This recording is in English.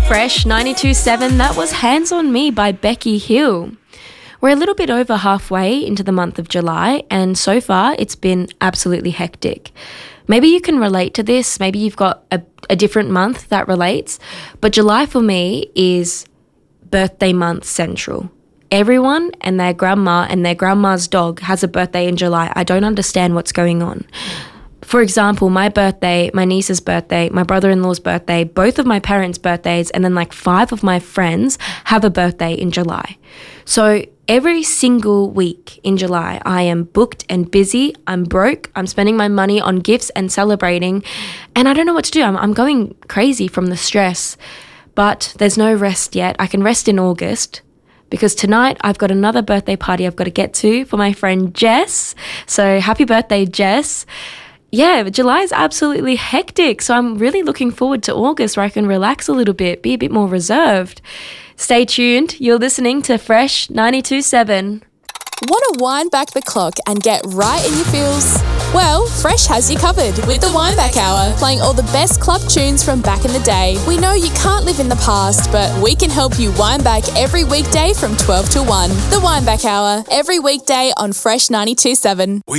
Fresh 92.7, that was Hands on Me by Becky Hill. We're a little bit over halfway into the month of July, and so far it's been absolutely hectic. Maybe you can relate to this, maybe you've got a different month that relates, but July for me is birthday month central. Everyone and their grandma and their grandma's dog has a birthday in July. I don't understand what's going on. For example, my birthday, my niece's birthday, my brother-in-law's birthday, both of my parents' birthdays, and then like 5 of my friends have a birthday in July. So every single week in July, I am booked and busy. I'm broke. I'm spending my money on gifts and celebrating, and I don't know what to do. I'm going crazy from the stress, but there's no rest yet. I can rest in August, because tonight I've got another birthday party I've got to get to for my friend Jess. So happy birthday, Jess. Yeah, July is absolutely hectic, so I'm really looking forward to August where I can relax a little bit, be a bit more reserved. Stay tuned. You're listening to Fresh 92.7. Want to wind back the clock and get right in your feels? Well, Fresh has you covered with the Wind Back Hour, playing all the best club tunes from back in the day. We know you can't live in the past, but we can help you wind back every weekday from 12 to 1. The Wind Back Hour, every weekday on Fresh 92.7.